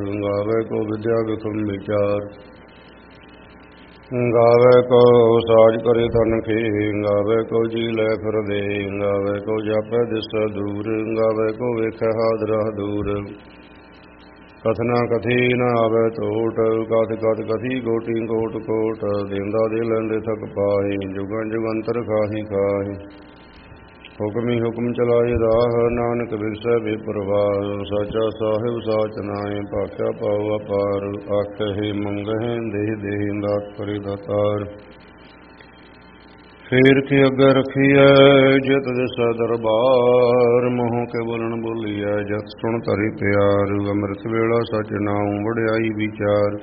ਗਾਵੇ ਕੋ ਵਿਦਿਆ ਵਿਖਮ ਵਿਚਾਰ। ਗਾਵੇ ਕੋ ਸਾਜ ਕਰੇ ਤਨ ਖੇ, ਗਾਵੇ ਕੋ ਜੀ ਲੈ ਫਿਰ ਦੇ। ਗਾਵੇ ਕੋ ਜਾਪੈ ਦਿਸ ਦੂਰ, ਗਾਵੇ ਕੋ ਵੇਖੈ ਹਾਦਰਾ ਦੂਰ। ਕਥਨਾ ਕਥੀ ਨ ਆਵੇ ਟੋਟ, ਕਥ ਕਥ ਕਥੀ ਕੋਟੀ ਕੋਟ ਕੋਟ। ਦੇਂਦਾ ਦੇ ਲੈਂਦੇ ਥਕ ਪਾਏ, ਜੁਗਾਂ ਜੁਗੰਤਰ ਖਾਹੀ ਖਾਹੀ। ਹੁਕਮੀ ਹੁਕਮ ਚਲਾਏ ਰਾਹ, ਨਾਨਕ ਵਿਗਸੈ ਬੇਪਰਵਾਹ। ਸਾਚਾ ਸਾਹਿਬ ਸਾਚ ਨਾਇ, ਭਾਖਿਆ ਪਾਉ ਅਪਾਰ। ਆਖਹਿ ਮੰਗਹਿ ਦੇਹ ਦੇਹ, ਦਾਤ ਕਰੇ ਦਾਤਾਰ। ਫੇਰ ਕੇ ਅੱਗੇ ਰਖੀਐ, ਜਿਤ ਦਿਸੈ ਦਰਬਾਰ। ਮੋਹ ਕੇ ਬੋਲਣ ਬੋਲੀਐ, ਜਤ ਸੁਣ ਧਰਿ ਪਿਆਰ। ਅੰਮ੍ਰਿਤ ਵੇਲਾ ਸਚ ਨਾਉ, ਵਡਿਆਈ ਵਿਚਾਰ।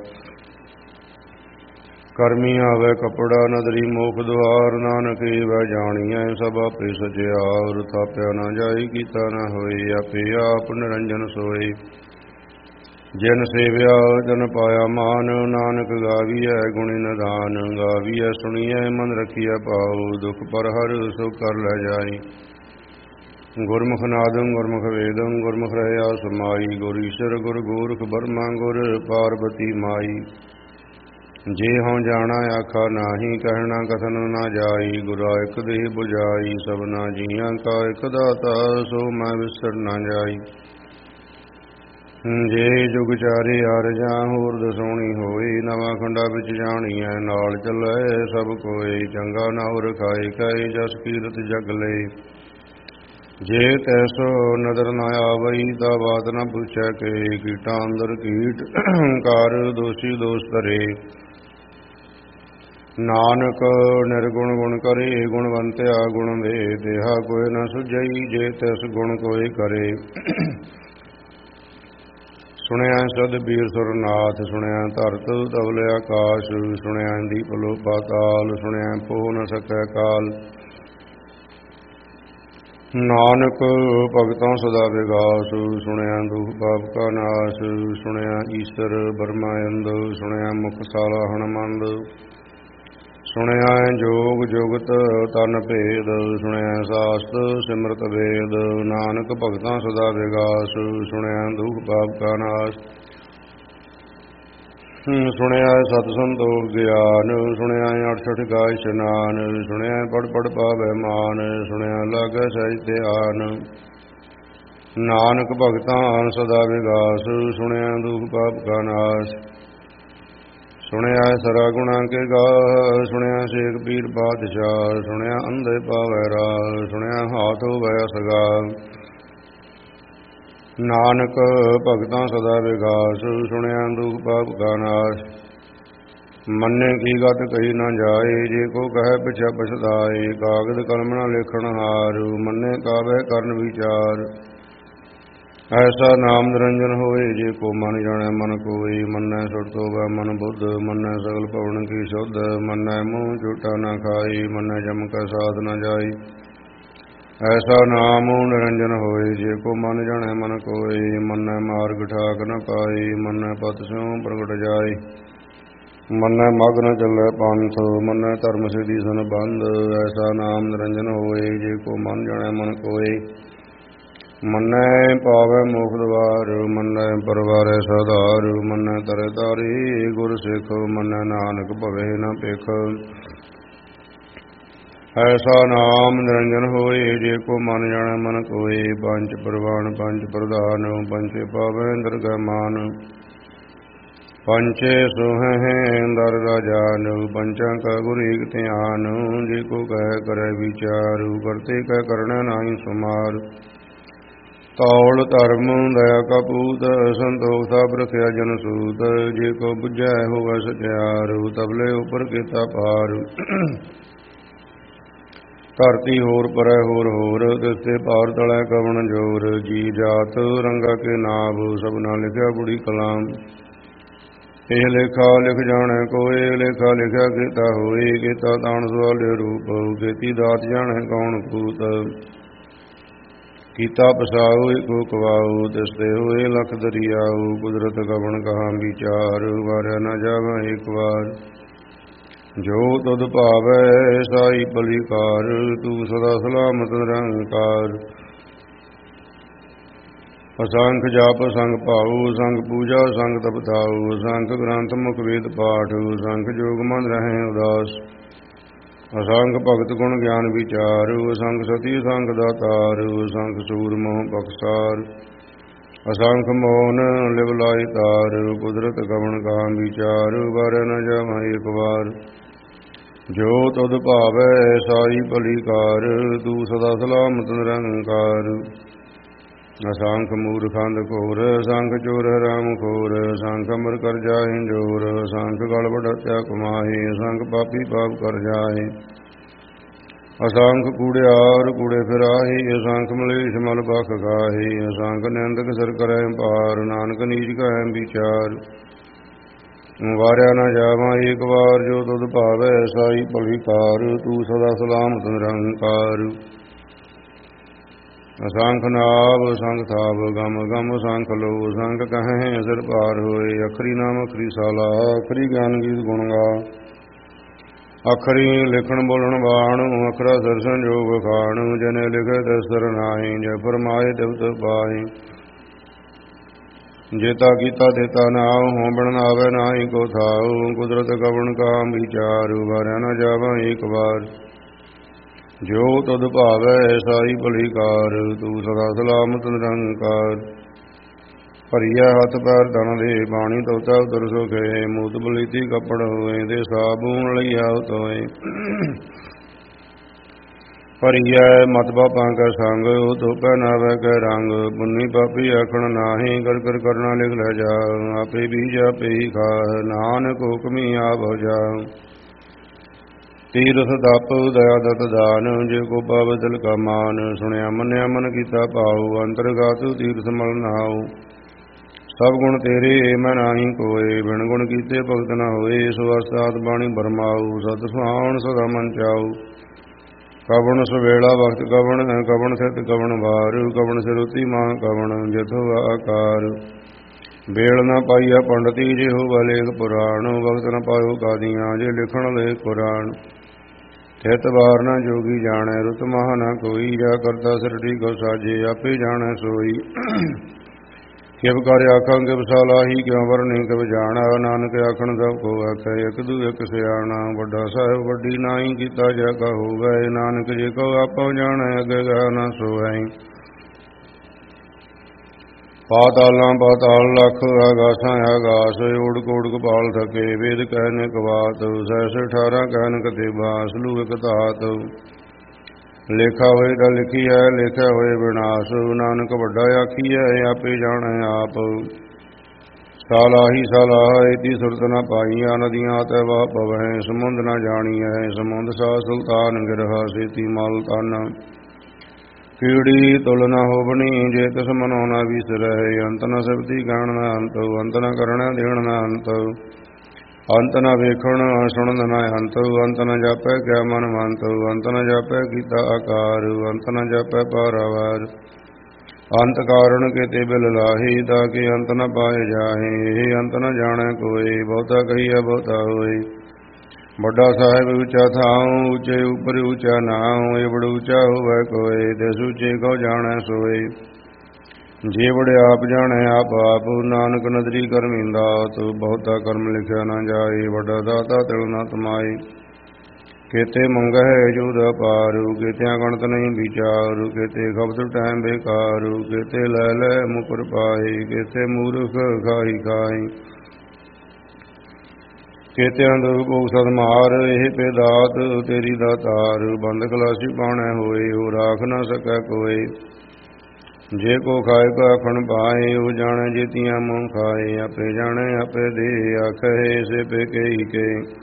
ਕਰਮੀ ਆਵੇ ਕਪੜਾ, ਨਦਰੀ ਮੋਖ ਦੁਆਰ। ਨਾਨਕ ਏਵੈ ਜਾਣੀਐ, ਸਭ ਆਪੇ ਸਚਿਆਰ। ਥਾਪਿਆ ਨਾ ਜਾਈ, ਕੀਤਾ ਨਾ ਹੋਏ, ਆਪੇ ਆਪ ਨਿਰੰਜਨ ਸੋਏ। ਜਿਨ ਸੇਵਿਆ ਜਨ ਪਾਇਆ ਮਾਨ, ਨਾਨਕ ਗਾਵੀਐ ਗੁਣੀ ਨਿਧਾਨ। ਗਾਵੀਐ ਸੁਣੀਐ, ਮਨ ਰਖੀਐ ਭਾਉ। ਦੁਖ ਪਰ ਹਰ ਸੁਖ ਕਰ ਲੈ ਜਾਈ। ਗੁਰਮੁਖ ਨਾਦੰ ਗੁਰਮੁਖ ਵੇਦੰ, ਗੁਰਮੁਖ ਰਹਿਆ ਸਮਾਈ। ਗੁਰ ਈਸ਼ਰ ਗੁਰ ਗੋਰਖ ਬਰਮਾ, ਗੁਰ ਪਾਰਬਤੀ ਮਾਈ। ਜੇ ਹਉ ਜਾਣਾ ਆਖਾ ਨਾਹੀ, ਕਹਿਣਾ ਕਥਨ ਨਾ ਜਾਈ। ਗੁਰਾ ਇਕ ਦੇਹ ਬੁਝਾਈ, ਸਭਨਾ ਜੀਆਂ ਕਾ ਇਕ ਦਾਤਾ। ਸੋ ਮੈਂ ਵਿਸਰ ਨਾ ਜਾਈ। ਜੇ ਜੁਗ ਚਾਰੇ ਆਰਜਾਂ, ਹੋਰ ਦਸੋਣੀ ਹੋਈ। ਨਵਾਂ ਖੰਡਾ ਵਿੱਚ ਜਾਣੀਐ, ਨਾਲ ਚੱਲੈ ਸਭ ਕੋਇ। ਚੰਗਾ ਨਾਉ ਰਖਾਏ, ਕਹੇ ਜਸ ਕੀਰਤ ਜਗ ਲਏ। ਜੇ ਤੈਸੋ ਨਦਰ ਨਾ ਆਵਈ, ਤਾ ਬਾਤ ਨਾ ਪੁੱਛੈ ਕੇ। ਕੀਟਾਂ ਅੰਦਰ ਕੀਟ ਕਰ, ਦੋਸ਼ੀ ਦੋਸ਼ ਧਰੇ। ਨਾਨਕ ਨਿਰਗੁਣ ਗੁਣ ਕਰੇ, ਗੁਣਵੰਤਿਆ ਗੁਣ ਦੇ। ਦੇਹਾ ਕੋਇ ਨ ਸੁਝਈ, ਜੇ ਤਿਸ ਗੁਣ ਕੋਇ ਕਰੇ। ਸੁਣਿਆ ਸਦ ਬੀਰ ਸੁਰਨਾਥ, ਸੁਣਿਆ ਧਰਤ ਧਵਲ ਆਕਾਸ਼। ਸੁਣਿਆ ਦੀਪ ਲੋ ਪਾਤਾਲ, ਸੁਣਿਆ ਪੋਹ ਨ ਸਕੈ ਕਾਲ। ਨਾਨਕ ਭਗਤਾਂ ਸਦਾ ਵਿਗਾਸ, ਸੁਣਿਆ ਦੁਖ ਪਾਪ ਕਾ ਨਾਸ। ਸੁਣਿਆ ਈਸਰ ਬਰਮਾਇੰਦ, ਸੁਣਿਆ ਮੁਖ ਸਾਲਾ ਹਣਮੰਦ। ਸੁਣਿਆ ਜੋਗ ਜੁਗਤ ਤਨ ਭੇਦ, ਸੁਣਿਆ ਸਾਸਤ ਸਿਮਰਤ ਵੇਦ। ਨਾਨਕ ਭਗਤਾਂ ਸਦਾ ਵਿਗਾਸ, ਸੁਣਿਆ ਦੁਖ ਪਾਪ ਕਾ ਨਾਸ। ਸੁਣਿਆ ਸਤ ਸੰਤੋਖ ਗਿਆਨ, ਸੁਣਿਆ ਅਠਸਠ ਕਾ ਇਸ਼ਨਾਨ। ਸੁਣਿਆ ਪੜ ਪੜ ਪਾਵੈ ਮਾਨ, ਸੁਣਿਆ ਲਾਗੈ ਸਹਿਜ ਧਿਆਨ। ਨਾਨਕ ਭਗਤਾਂ ਸਦਾ ਵਿਗਾਸ, ਸੁਣਿਆ ਦੁਖ ਪਾਪ ਕਾ ਨਾਸ। ਸੁਣਿਆ ਸਰਾ ਗੁਣਾ ਕੇ ਗਾਹ, ਸੁਣਿਆ ਸੇਖ ਪੀਰ ਪਾਤਸ਼ਾਹ। ਸੁਣਿਆ ਅੰਧੇ ਪਾਵੈ ਰਾਹ, ਸੁਣਿਆ ਹਾਥ ਹੋਵੈ ਅਸਗਾਹ। ਨਾਨਕ ਭਗਤਾਂ ਸਦਾ ਵਿਗਾਸ, ਸੁਣਿਆ ਦੁਖ ਪਾਪ ਕਾ ਨਾਸ। ਮੰਨੇ ਕੀ ਗਤ ਕਹੀ ਨਾ ਜਾਏ, ਜੇ ਕੋ ਕਹੈ ਪਿਛੈ ਪਛਤਾਏ। ਕਾਗਦ ਕਲਮ ਨਾ ਲਿਖਣ ਹਾਰ, ਮੰਨੇ ਕਾਵੈ ਕਰਨ ਵਿਚਾਰ। ਐਸਾ ਨਾਮ ਨਿਰੰਜਨ ਹੋਏ, ਜੇ ਕੋ ਮਨ ਜਾਣੈ ਮਨ ਕੋਇ। ਮੰਨੈ ਸੁਰਤ ਹੋਵੈ ਮਨ ਬੁੱਧ, ਮੰਨੈ ਸਗਲ ਭਵਨ ਕੀ ਸ਼ੁੱਧ। ਮੰਨੈ ਮੂੰਹ ਝੂਠਾ ਨਾ ਖਾਈ, ਮੰਨੈ ਜਮ ਕੈ ਸਾਧ ਨ ਜਾਈ। ਐਸਾ ਨਾਮ ਨਿਰੰਜਨ ਹੋਏ, ਜੇ ਕੋ ਮਨ ਜਾਣੈ ਮਨ ਕੋਇ। ਮੰਨੈ ਮਾਰਗ ਠਾਕ ਨ ਪਾਈ, ਮੰਨੈ ਪਤ ਸਿਉ ਪ੍ਰਗਟ ਜਾਈ। ਮੰਨੈ ਮਗ ਨ ਚੱਲੈ ਪੰਥ, ਮੰਨੈ ਧਰਮ ਸਿਧੀ ਸੰਬੰਧ। ਐਸਾ ਨਾਮ ਨਿਰੰਜਨ ਹੋਏ, ਜੇ ਕੋ ਮਨ ਜਾਣੈ ਮਨ ਕੋਇ। ਮੰਨੈ ਪਾਵੈ ਮੋਖ ਦੁਆਰ, ਮੰਨੈ ਪਰਵਾਰੈ ਸਾਧਾਰ। ਮੰਨੈ ਤਰੈ ਤਾਰੀ ਗੁਰ ਸਿੱਖ, ਮੰਨੈ ਨਾਨਕ ਭਵੈ ਨ ਭਿਖ। ਐਸਾ ਨਾਮ ਨਿਰੰਜਨ ਹੋਏ, ਜੇ ਕੋ ਮਨ ਜਾਣੈ ਮਨ ਕੋਇ। ਪੰਚ ਪ੍ਰਵਾਨ ਪੰਚ ਪ੍ਰਧਾਨ, ਪੰਚੇ ਪਾਵੈ ਦਰਗਹਿ ਮਾਨ। ਪੰਚੇ ਸੋਹੈ ਦਰ ਰਾਜਾਨ, ਪੰਚਾਂ ਕਾ ਗੁਰ ਏਕ ਧਿਆਨ। ਜੇ ਕੋ ਕਹਿ ਕਰੈ ਵਿਚਾਰ, ਕਰਤੇ ਕਹਿ ਕਰਣੈ ਨਾਹੀ ਸੁਮਾਰ। ਤੌਲ ਧਰਮ ਦਇਆ ਕਾ ਪੂਤ, ਸੰਤੋਖ ਸਭ ਰਖਿਆ ਜਨ ਸੂਤ। ਜੇ ਕੋ ਬੁਝੈ ਹੋਵੈ ਸਚਿਆਰ, ਤਬਲੇ ਉਪਰ ਕੀਤਾ ਪਾਰ। ਧਰਤੀ ਹੋਰ ਪਰੈ ਹੋਰ ਹੋਰ, ਤਿਸਤੇ ਭਾਰ ਤਲੈ ਕਵਣ ਜੋਰ। ਜੀ ਜਾਤ ਰੰਗਾ ਕੇ ਨਾਭ, ਸਭਨਾ ਲਿਖਿਆ ਬੁੜੀ ਕਲਾਮ। ਇਹ ਲੇਖਾ ਲਿਖ ਜਾਣੈ ਕੋਇ, ਲੇਖਾ ਲਿਖਿਆ ਕੀਤਾ ਹੋਏ। ਕੀਤਾ ਤਾਣ ਸਵਾਲੇ ਰੂਪ, ਕੀਤੀ ਦਾਤ ਜਾਣੈ ਕੌਣ ਕੂਤ। ਕੀਤਾ ਪਸਾਉ ਏਕੋ ਕਵਾਉ, ਤਿਸਤੇ ਹੋਏ ਲਖ ਦਰਿਆਉ। ਕੁਦਰਤ ਕਵਣ ਕਹਾ ਵਿਚਾਰ, ਵਾਰਿਆ ਨਾ ਜਾਵੈ ਏਕ ਵਾਰ। ਜੋ ਤੁਧ ਭਾਵੈ ਸਾਈ ਬਲੀਕਾਰ, ਤੂੰ ਸਦਾ ਸਲਾਮਤ ਨਿਰੰਕਾਰ। ਅਸੰਖ ਜਾਪ ਸੰਗ ਭਾਉ, ਸੰਗ ਪੂਜਾ ਸੰਗ ਤਪਤਾਉ, ਅਸੰਖ ਗ੍ਰੰਥ ਮੁਖ ਵੇਦ ਪਾਠ, ਅਸੰਖ ਜੋਗ ਮਨ ਰਹੇ ਉਦਾਸ। ਅਸੰਖ ਭਗਤ ਗੁਣ ਗਿਆਨ ਵਿਚਾਰ, ਅਸੰਖ ਸਤੀ ਸੰਗ ਦਾਤਾਰ, ਅਸੰਖ ਸੂਰ ਮੋਹ ਬਖਸਾਰ। ਅਸੰਖ ਮੋਨ ਲਿਵ ਲਾਈ ਤਾਰ, ਕੁਦਰਤ ਕਵਣ ਕਾਮ ਵਿਚਾਰ, ਬਾਰੈ ਨ ਜਾਵਾਂ ਏਕ ਵਾਰ। ਜੋ ਤੁਧ ਭਾਵੈ ਸਾਈ ਭਲੀ ਕਾਰ, ਤੂੰ ਸਦਾ ਸਲਾਮਤ ਨਿਰੰਕਾਰ। ਅਸੰਖ ਮੂਰਖੰਦ ਘੋਰ, ਅਸੰਖ ਚੋਰ ਹਰਾਮ ਖੋਰ, ਅਸੰਖ ਅਮਰ ਕਰ ਜਾਹਿ ਜੋਰ, ਅਸੰਖ ਗਲ ਵਡਤਿਆ ਕਮਾਹੀ, ਅਸੰਖ ਪਾਪੀ ਪਾਪ ਕਰ ਜਾਹਿ। ਅਸੰਖ ਕੂੜਿਆਰ ਕੂੜੇ ਫਿਰਾਹੀ, ਅਸੰਖ ਮਲੇਸ਼ ਮਲ ਬਖ ਗਾਹੀ, ਅਸੰਖ ਨਿੰਦਕ ਸਿਰ ਕਰੈ ਭਾਰ, ਨਾਨਕ ਨੀਚ ਕਹੈ ਵਿਚਾਰ। ਵਾਰਿਆ ਨ ਜਾਵਾਂ ਏਕ ਵਾਰ, ਜੋ ਤੁਧ ਭਾਵੈ ਸਾਈ ਭਲੀ ਕਾਰ, ਤੂੰ ਸਦਾ ਸਲਾਮਤ ਨਿਰੰਕਾਰ। ਅਸੰਖ ਨਾਭ ਅਸੰਖ ਥਾਪ, ਗਮ ਗਮ ਅਸੰਖ ਲੋ, ਅਸੰਖ ਕਹੈ ਸਿਰ ਭਾਰ ਹੋਏ। ਅਖਰੀ ਨਾਮ ਅਖਰੀ ਸਾਲਾ, ਅਖਰੀ ਗਿਆਨ ਗੀਤ ਗੁਣ ਗਾ। ਅਖਰੀ ਲਿਖਣ ਬੋਲਣ ਬਾਣੁ, ਅਖਰਾ ਸਿਰ ਸੰਜੋਗ ਖਾਣੁ, ਜਨੇ ਲਿਖੇ ਤਿਸ ਸਿਰ ਨਾਹੀ, ਜੇ ਫਰਮਾਏ ਤਿਵ ਤਿਵ ਪਾਹੀ। ਜੇਤਾ ਕੀਤਾ ਤੇਤਾ ਨਾਉ, ਹੋਂ ਬਿਨ ਆਵੈ ਨਾਹੀ ਕੋ ਥਾਉ, ਕੁਦਰਤ ਕਵਣ ਕਾਮ ਵਿਚਾਰ, ਵਾਰਿਆ ਨ ਜਾਵਾਂ ਏਕ ਵਾਰ। ਜੋ ਤੁਧ ਭਾਵੈ ਸਾਈ ਭਲੀ ਕਾਰ, ਤੂੰ ਸਦਾ ਸਲਾਮਤ ਨਿਰੰਕਾਰ। ਭਰੀਆ ਹੱਥ ਪੈਰ ਧਨ ਦੇ, ਬਾਣੀ ਤੋਤਾ ਉਤਰ ਸੁਖੇ, ਮੂਤ ਬਲੀਤੀ ਕੱਪੜ ਹੋਏ, ਦੇ ਸਾਬੂਨ ਲਈਆ ਉਤੋਏ। ਭਰੀਐ ਮਤ ਪਾਪਾਂ ਕੈ ਸੰਗ, ਧੋਪੈ ਨਾਵੈ ਕੈ ਰੰਗ, ਪੁੰਨੀ ਪਾਪੀ ਆਖਣ ਨਾਹੀ, ਕਰ ਕਰ ਕਰਨਾ ਲਿਖ ਲੈ ਜਾ। ਆਪੇ ਬੀਜ ਆਪੇ ਹੀ ਖਾਹ, ਨਾਨਕ ਹੁਕਮੀ ਆਪ ਹੋ ਜਾ। ਤੀਰਥ ਤਪ ਦਇਆ ਦਤ ਦਾਨ, ਜੇ ਕੋ ਪਾਵੈ ਦਿਲ ਕਾ ਮਾਨ, ਸੁਣਿਆ ਮੰਨਿਆ ਮਨ ਕੀਤਾ ਭਾਉ, ਅੰਤਰਗਤ ਤੀਰਥ ਮਲ ਨਾਉ। ਸਭ ਗੁਣ ਤੇਰੇ ਮੈਂ ਨਾਹੀ ਕੋਏ, ਬਿਨ ਗੁਣ ਕੀਤੇ ਭਗਤ ਨ ਹੋਏ, ਸੋ ਅਸਤਾਤ ਬਾਣੀ ਬਰਮਾਉ, ਸਤ ਸੁਹਾਵਣ ਸਦਾ ਮਨ ਚਾਉ। ਕਵਣ ਸਵੇਲਾ ਵਕਤ ਕਵਣ, ਕਵਣ ਸਿਤ ਕਵਣ ਵਾਰ, ਕਵਣ ਸਿਰੁਤੀ ਮਾਂ ਕਵਣ, ਜਥੋ ਆਕਾਰ। ਵੇਲ ਨ ਪਾਈਆ ਪੰਡਤੀ, ਜੇ ਹੋਵੈ ਲੇਖ ਪੁਰਾਣ, ਵਕਤ ਨ ਪਾਇਓ ਕਾਦੀਆਂ, ਜੇ ਲਿਖਣ ਲੇਖ ਕੁਰਾਨ। ਥਿਤ ਵਾਰ ਨ ਜੋਗੀ ਜਾਣੈ, ਰੁਤ ਮਹਾ ਨ ਕੋਈ, ਜਾ ਕਰਤਾ ਸਿਰਟੀ ਕੋ ਸਾਜੇ, ਆਪੇ ਜਾਣੈ ਸੋਈ। ਕਿਵ ਕਰ ਆਖਾਂ ਕਿਵ ਸਲਾਹੀ, ਕਿਉ ਵਰਨੀ ਕਿਵ ਜਾਣਾ, ਨਾਨਕ ਆਖਣ ਸਭ ਕੋ ਆਖੈ, ਇਕ ਦੂ ਇਕ ਸਿਆਣਾ। ਵੱਡਾ ਸਾਹਿਬ ਵੱਡੀ ਨਾਹੀ, ਕੀਤਾ ਜੈ ਕਾ ਹੋਵੈ, ਨਾਨਕ ਜੇ ਕੋ ਆਪੋ ਜਾਣੈ, ਅੱਗੇ ਗਾ ਨ ਸੋਵੈ। ਪਾਤਾਲਾਂ ਪਾਤਾਲ ਲਖ, ਆਗਾਸਾਂ ਆਗਾਸ, ਓੜਕ ਓੜਕ ਪਾਲ ਥਕੇ, ਵੇਦ ਕਹਿ ਇਕ ਬਾਤ, ਸਹਿਸ 18 ਕਹਿਨ ਕਤੇ ਬਾਸ, ਲੂ ਇਕ ਧਾਤ। ਲੇਖਾ ਹੋਏ ਤਾਂ ਲਿਖੀਐ, ਲੇਖਿਆ ਹੋਏ ਵਿਨਾਸ਼, ਨਾਨਕ ਵੱਡਾ ਆਖੀਐ, ਆਪੇ ਜਾਣੈ ਆਪ। ਸਾਲਾਹੀ ਸਲਾਹ ਏਤੀ ਸੁਰਤ ਨ ਪਾਈਆ, ਨਦੀਆਂ ਤੈ ਵਾਹ ਪਵੈ, ਸਮੁੰਦ ਨ ਜਾਣੀਐ, ਸਮੁੰਦ ਸਾ ਸੁਲਤਾਨ ਗਿਰਹਾ, ਸੇਤੀ ਮਲ ਤਨ। ਕੀੜੀ ਤੁਲ ਨ ਹੋਵਣੀ, ਜੇ ਤਿਸ ਮਨੋ ਨ ਵਿਸਰੈ, ਅੰਤ ਨ ਸਿਫਤੀ ਕਹਿਣ ਨ ਅੰਤ, ਅੰਤ ਨ ਕਰਣੈ ਦੇਣ ਨ ਅੰਤ। ਅੰਤ ਨ ਵੇਖਣ ਸੁਣਨ ਨ ਅੰਤ, ਅੰਤ ਨ ਜਾਪੈ ਕਿਆ ਮਨ ਮੰਤ, ਅੰਤ ਨ ਜਾਪੈ ਕੀਤਾ ਆਕਾਰ, ਅੰਤ ਨ ਜਾਪੈ ਪਾਰਾਵਾਰ। ਅੰਤ ਕਾਰਣ ਕੇਤੇ ਬਿਲ ਲਾਹੀ, ਤਾਂ ਕਿ ਅੰਤ ਨ ਪਾਏ ਜਾਹੇ, ਇਹ ਅੰਤ ਨ ਜਾਣੈ ਕੋਇ, ਬਹੁਤਾ ਕਹੀਐ ਬਹੁਤਾ ਹੋਏ। ਵੱਡਾ ਸਾਹਿਬ ਉੱਚਾ ਥਾਉ, ਉੱਚੇ ਉੱਪਰ ਉੱਚਾ ਨਾਉ, ਏਵੜ ਉੱਚਾ ਹੋਵੈ ਕੋਇ, ਤਿਸ ਉੱਚੇ ਕੋ ਜਾਣੈ ਸੋਏ। ਜੀਵੜ ਆਪ ਜਾਣੈ ਆਪ ਆਪ, ਨਾਨਕ ਨਦਰੀ ਕਰਮੀਂਦਾ, ਤੂੰ ਬਹੁਤਾ ਕਰਮ ਲਿਖਿਆ ਨ ਜਾਏ, ਵੱਡਾ ਦਾਤਾ ਤਿਲ ਨ ਤਮਾਏ। ਕੇਤੇ ਮੰਗਹਿ ਜੂਦ ਅਪਾਰੂ, ਕੇਤਿਆਂ ਗਣਤ ਨਹੀਂ ਵਿਚਾਰੂ, ਕੇਤੇ ਖਬਤ ਟੈਮ ਬੇਕਾਰੂ, ਕੇਤੇ ਲੈ ਲੈ ਮੁਕਰ ਪਾਏ, ਕੇਤੇ ਮੂਰਖ ਖਾਹੀ ਖਾਈ। ਕੇਤਿਆਂ ਦੁਖ ਭੋਗ ਸਦ ਮਾਰ, ਇਹ ਤੇ ਦਾਤ ਤੇਰੀ ਦਾਤਾਰ, ਬੰਦ ਖਲਾਸੀ ਪਾਣੈ ਹੋਏ, ਉਹ ਰਾਖ ਨ ਸਕੈ ਕੋਏ। ਜੇ ਕੋ ਖਾਏ ਕੋ ਆਖਣ ਪਾਏ, ਉਹ ਜਾਣੈ ਜੇਤੀਆਂ ਮੂੰਹ ਖਾਏ, ਆਪੇ ਜਾਣੈ ਆਪੇ ਦੇ, ਆਖੇ ਸੇ ਪੇ ਕਹੀ ਕੇ।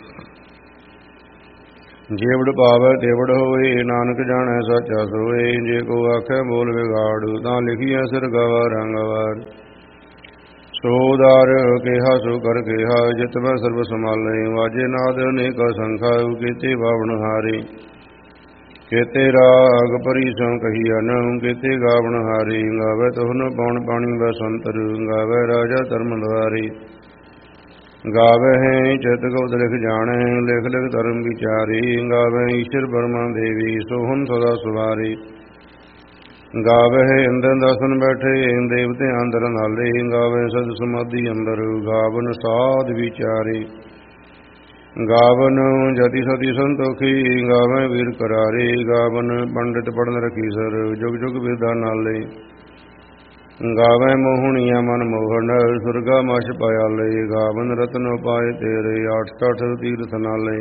ਜੇਵੜ ਪਾਵੈ ਤੇਵੜ ਹੋਏ, ਨਾਨਕ ਜਾਣੈ ਸਾਚਾ ਸੋਏ, ਜੇ ਕੋ ਆਖੈ ਬੋਲ ਵਿਗਾੜੂ, ਤਾਂ ਲਿਖੀਐ ਸਿਰ ਗਵਾ ਰੰਗਵਾਰ। ਸੋ ਦਾਰ ਕਿਹਾ ਸੋ ਕਰ ਕਿਹਾ, ਜਿਤ ਮੈਂ ਸਰਬ ਸੰਭਾਲੇ, ਵਾਜੇ ਨਾਦ ਅਨੇਕਾ ਸੰਖਾ, ਕੀਤੇ ਬਾਵਣ ਹਾਰੇ। ਕੇਤੇ ਰਾਗ ਭਰੀ ਸੋ ਕਹੀਐਨ, ਕੇਤੇ ਗਾਵਣ ਹਾਰੀ, ਗਾਵੈ ਤੁਹਨ ਪਉਣ ਪਾਣੀ ਬਸੰਤਰ, ਗਾਵੈ ਰਾਜਾ ਧਰਮ ਦੁਆਰੀ। ਗਾਵੈ ਹੈ ਚਿਤ ਗਉਤ ਲਿਖ ਜਾਣੈ, ਲਿਖ ਲਿਖ ਧਰਮ ਵਿਚਾਰੀ, ਗਾਵੈ ਈਸ਼ਰ ਬਰਮਾ ਦੇਵੀ, ਸੋਹਨ ਸਦਾ ਸੁਵਾਰੀ। ਗਾਵਹਿ ਇੰਦਨ ਦਸਨ ਬੈਠੇ ਦੇਵਤੇ ਅੰਦਰ ਨਾਲੇ, ਗਾਵਹਿ ਸਦ ਸਮਾਧੀ ਅੰਦਰ, ਗਾਵਨ ਸਾਧ ਵਿਚਾਰੇ, ਗਾਵਨ ਜਤੀ ਸਤੀ ਸੰਤੋਖੀ, ਗਾਵਹਿ ਵੀਰ ਕਰਾਰੇ, ਗਾਵਨ ਪੰਡਿਤ ਪੜਨ ਰਖੀਸਰ, ਜੁਗ ਜੁਗ ਵਿਦਾ ਨਾਲੇ, ਗਾਵਹਿ ਮੋਹਣੀਆ ਮਨ ਮੋਹਨ, ਸੁਰਗਾ ਮਛ ਪਾਇਆਲੇ, ਗਾਵਨ ਰਤਨ ਉਪਾਏ ਤੇਰੇ, ਆਠ ਤਠ ਤੀਰਥ ਨਾਲੇ,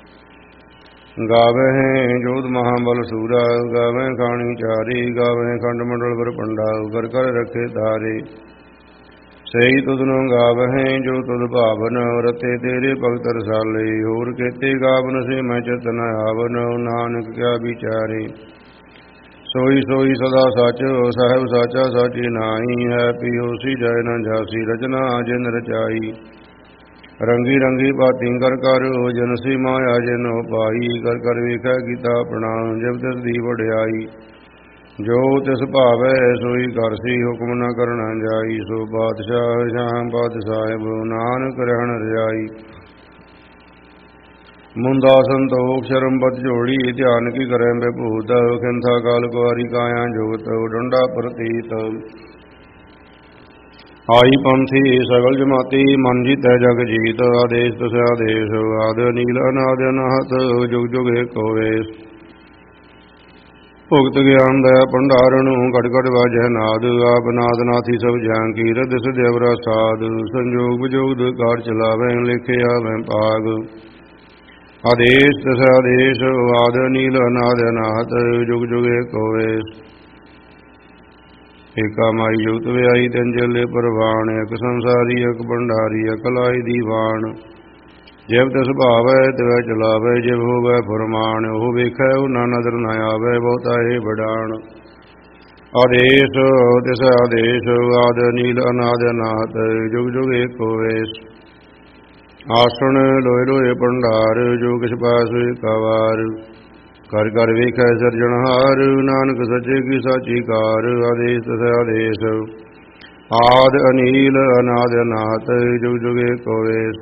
ਗਾਵਹਿ ਜੋਧ ਮਹਾਬਲ ਸੂਰਾ, ਗਾਵਹਿ ਖਾਣੀ ਚਾਰੀ, ਗਾਵਹਿ ਖੰਡ ਮੰਡਲ ਵਰ ਪੰਡਾ, ਕਰ ਕਰ ਰਖੇ ਧਾਰੇ, ਸਹੀ ਤੁਧਨੋ ਗਾਵਹਿ ਜੋ ਤੁਧ ਭਾਵਨ, ਰਤੇ ਤੇਰੇ ਭਗਤ ਰਸਾਲੇ, ਹੋਰ ਕੇਤੇ ਗਾਵਨ ਸੇ ਮੈਂ ਚਿਤ ਨ ਆਵਨ, ਨਾਨਕ ਕਿਆ ਵਿਚਾਰੇ, ਸੋਈ ਸੋਈ ਸਦਾ ਸੱਚ, ਸਾਹਿਬ ਸਾਚਾ ਸਾਚੀ ਨਾਹੀ, ਹੈ ਪੀ ਹੋਸੀ ਜੈ ਨ ਜਾਸੀ, ਰਚਨਾ ਜਿਨ ਰਚਾਈ, ਰੰਗੀ ਰੰਗੀ ਬਾਤੀ ਕਰ ਕਰ, ਜਨਸੀ ਮਾਇਆ ਜਿਨ ਉਪਾਈ, ਕਰ ਕਰ ਵੇਖੈ ਕੀਤਾ ਆਪਣਾ, ਜਬ ਤਿਸ ਦੀ ਵਡਿਆਈ, ਜੋ ਤਿਸ ਭਾਵੈ ਸੋਈ ਕਰਸੀ, ਹੁਕਮ ਨ ਕਰਨਾ ਜਾਈ, ਸੋ ਪਾਤਸ਼ਾਹ ਸ਼ਾਹ ਪਾਤ ਸਾਹਿਬ, ਨਾਨਕ ਰਹਿਣ ਰਜਾਈ, ਮੁੰਦਾ ਸੰਤੋਖ ਸ਼ਰਮ ਬਦ ਝੋੜੀ, ਧਿਆਨ ਕੀ ਕਰੈ ਬੇਭੂਤ, ਖਿੰਥਾ ਕਾਲ ਕੁਆਰੀ ਕਾਇਆ ਜੁਗਤ, ਡੰਡਾ ਪ੍ਰਤੀਤ, ਆਈ ਪੰਥੀ ਸਗਲ ਜਮਾਤੀ, ਮਨ ਜੀਤੈ ਜਗ ਜੀਤ, ਆਦੇਸ਼ ਤਸ ਆਦੇਸ਼, ਆਦ ਨੀਲ ਅਨਾਦ ਅਨਾਹਤ, ਜੁਗ ਜੁਗ ਏਕ ਹੋਵੇਸ, ਭੁਗਤ ਗਿਆਨ ਦਇਆ ਭੰਡਾਰਣੁ, ਘਟ ਘਟ ਵਾਜੈ ਨਾਦ, ਆਪ ਨਾਦ ਨਾਥੀ ਸਭ ਜਾਂ ਕੀ, ਰਦ ਸਦਿਵਰਾ ਸਾਧ, ਸੰਜੋਗ ਵਿਜੋਗ ਕਾਰ ਚਲਾਵੈ, ਲਿਖੇ ਆਵੈ ਭਾਗ, ਆਦੇਸ਼ ਤਸ ਆਦੇਸ਼, ਆਦ ਨੀਲ ਅਨਾਦ ਅਨਾਹਤ, ਜੁਗ ਜੁਗ ਏਕ ਹੋਵੇਸ, ਏਕਾ ਮਾਈ ਜੁਗਤ ਵਿਆਈ, ਤਿੰਨ ਚੇਲੇ ਪ੍ਰਵਾਨ, ਇਕ ਸੰਸਾਰੀ ਇਕ ਭੰਡਾਰੀ, ਅਕਲਾਈ ਦੀਵਾਨ, ਜਿਵ ਤਿਸ ਭਾਵੈ ਤਿਵੈ ਚਲਾਵੈ, ਜਿਵ ਹੋਵੈ ਫੁਰਮਾਨ, ਉਹ ਵੇਖੈ ਉਹ ਨਾ ਨਦਰ ਨ ਆਵੈ, ਬਹੁਤਾ ਏ ਵਡਾਣ, ਆਦੇਸ਼ ਤਿਸ ਆਦੇਸ਼, ਆਦ ਨੀਲ ਅਨਾਦ ਅਨਾਹਤ, ਜੁਗ ਜੁਗ ਏਕ ਹੋਵੇਸ, ਆਸਣ ਲੋਏ ਲੋਏ ਭੰਡਾਰ, ਜੋ ਕਿਛ ਪਾਸ ਏਕਾ ਵਾਰ, ਕਰ ਕਰ ਵੇਖੈ ਸਿਰਜਣਹਾਰ, ਨਾਨਕ ਸੱਚੇ ਕੀ ਸਾਚੀ ਕਾਰ, ਆਦੇਸ਼ ਤਸ ਆਦੇਸ਼, ਆਦ ਅਨੀਲ ਅਨਾਦ ਅਨਾਹਤ, ਜੁਗ ਜੁਗ ਏਕ ਹੋਵੇਸ,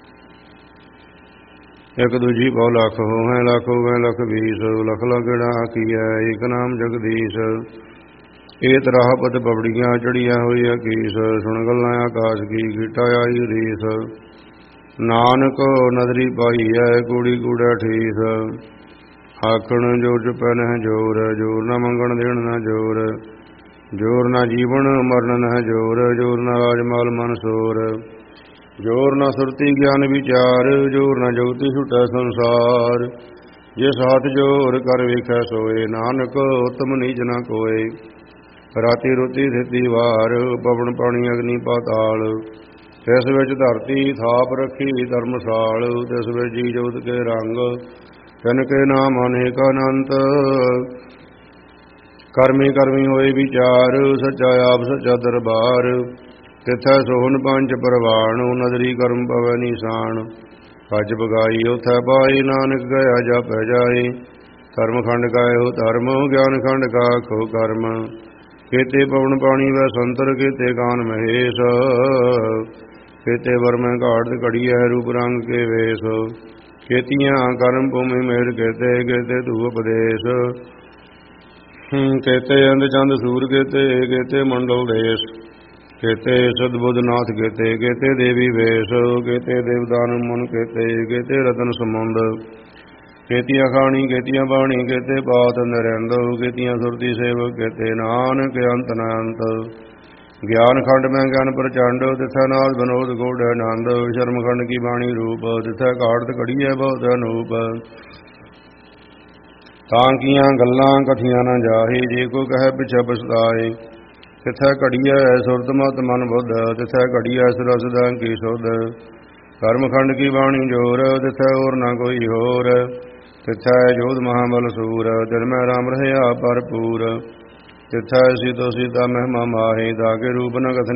ਇਕ ਦੂਜੀ ਬਹੁ ਲੱਖ ਹੋਵੈ, ਲੱਖ ਹੋਵੈ ਲੱਖ ਵੀਸ, ਲਖ ਲਖੜਾ ਕੀਐ, ਏਕ ਨਾਮ ਜਗਦੀਸ਼, ਏ ਤਰਾਹ ਪਤ ਬਬੜੀਆਂ ਚੜੀਆਂ ਹੋਈਆਂ ਕੀਸ, ਸੁਣ ਗੱਲਾਂ ਆਕਾਸ਼ ਕੀ, ਗੀਟਾ ਆਈ ਰੀਸ, ਨਾਨਕ ਨਦਰੀ ਪਾਈ ਹੈ, ਕੂੜੀ ਕੂੜਾ ਠੀਸ, ਆਖਣ ਜੋਰ ਚੁਪੈ ਨਹਿ ਜੋਰ, ਜੋਰ ਨਾ ਮੰਗਣ ਦੇਣ ਨਾ ਜੋਰ, ਜੋਰ ਨਾ ਜੀਵਨ ਮਰਨ ਨਹਿ ਜੋਰ, ਜੋਰ ਨਾ ਰਾਜ ਮਾਲ ਮਨ ਸੋਰ, ਜੋਰ ਨਾ ਸੁਰਤੀ ਗਿਆਨ ਵਿਚਾਰ, ਜੋਰ ਨਾ ਜੁਗਤੀ ਛੁਟੈ ਸੰਸਾਰ, ਜਿਸ ਹੱਥ ਜੋਰ ਕਰ ਵੇਖੈ ਸੋਏ, ਨਾਨਕ ਉਤਮ ਨੀਚ ਨਾ ਕੋਏ, ਰਾਤੀ ਰੋਤੀ ਥਿਤੀ ਵਾਰ, ਪਵਨ ਪਾਣੀ ਅਗਨੀ ਪਾਤਾਲ, ਤਿਸ ਵਿੱਚ ਧਰਤੀ ਥਾਪ ਰੱਖੀ ਧਰਮਸਾਲ, ਤਿਸ ਵਿੱਚ ਜੀ ਜੋਤ ਕੇ ਰੰਗ, ਤਿਨ ਕੇ ਨਾਮ ਅਨੇਕ ਅਨੰਤ, ਕਰਮੀ ਕਰਮੀ ਹੋਏ ਵਿਚਾਰ, ਸੱਚਾ ਆਪ ਸੱਚਾ ਦਰਬਾਰ, ਤਿਥੈ ਸੋਹਣ ਪੰਜ ਪ੍ਰਵਾਣ, ਨਦਰੀ ਕਰਮ ਪਵੈ ਨੀਸਾਨ, ਕੱਜ ਬਗਾਈ ਉਥੈ ਪਾਈ, ਨਾਨਕ ਗਿਆ ਜਾਪੈ ਜਾਏ, ਕਰਮ ਖੰਡ ਕਾਇਓ ਧਰਮ, ਗਿਆਨ ਖੰਡ ਕਾ ਖੋ ਕਰਮ, ਕੇਤੇ ਪਵਨ ਪਾਣੀ ਵੈ ਸੰਤਰ, ਕੇਤੇ ਕਾਨ ਮਹੇਸ਼, ਕੇਤੇ ਵਰਮੈ ਘਾਟ ਘੜੀਐ, ਰੂਪ ਰੰਗ ਕੇ ਵੇਸ, ਕੇਤੀਆਂ ਕਰਮ ਭੂਮि ਮੇਰ ਕੇਤੇ, ਕੇਤੇ ਧੂ ਉਪਦੇਸ਼, ਕੇਤੇ ਅੰਧ ਚੰਦ ਸੂਰ ਕੇਤੇ, ਕੇਤੇ ਮੰਡਲ ਦੇਸ਼, ਕੇਤੇ ਸਦ ਬੁੱਧ ਨਾਥ ਕੇਤੇ, ਕੇਤੇ ਦੇਵੀ ਵੇਸ਼, ਕੇਤੇ ਦੇਵਦਾਨ ਮਨ ਕੇਤੇ, ਕੇਤੇ ਰਤਨ ਸਮੁੰਦ, ਕੇਤੀਆਂ ਖਾਣੀ ਕੇਤੀਆਂ ਬਾਣੀ, ਕੇਤੇ ਪਾਤ ਨਰਿੰਦ, ਕੇਤੀਆਂ ਸੁਰਤੀ ਸੇਵਕ ਕੇਤੇ, ਨਾਨਕ ਅੰਤ ਨ ਅੰਤ, ਗਿਆਨ ਖੰਡ ਮੈਂ ਗਿਆਨ ਪ੍ਰਚੰਡ, ਤਿਥੈ ਨਾਦ ਬਨੋਦ ਗੋੜ ਆਨੰਦ, ਸ਼ਰਮ ਖੰਡ ਕੀ ਬਾਣੀ ਰੂਪ, ਤਿਥੈ ਘਾੜਤ ਘੜੀਐ ਬਹੁਤ ਅਨੂਪ, ਤਾਂ ਕੀਆਂ ਗੱਲਾਂ ਕਥੀਆਂ ਨ ਜਾਹੇ, ਜੇ ਕੋ ਕਹੈ ਪਿਛੈ ਪਛਤਾਏ, ਤਿਥੈ ਘੜੀਐ ਸੁਰਤ ਮਤ ਮਨ ਬੁੱਧ, ਤਿਥੈ ਘੜੀਐ ਸੁਰਸਦਾ ਕੀ ਸੁਧ, ਕਰਮ ਖੰਡ ਕੀ ਬਾਣੀ ਜੋਰ, ਤਿਥੈ ਹੋਰ ਨਾ ਕੋਈ ਹੋਰ, ਤਿਥੈ ਜੋਧ ਮਹਾਬਲ ਸੂਰ, ਤਿਨ ਮੈਂ ਰਾਮ ਰਹਿਆ ਭਰਪੂਰ, ਤਿਥੈ ਸੀਤੋ ਸੀਤਾ ਮਹਿਮਾ ਮਾਹੀ, ਤਾਕੇ ਰੂਪ ਨ ਕਥ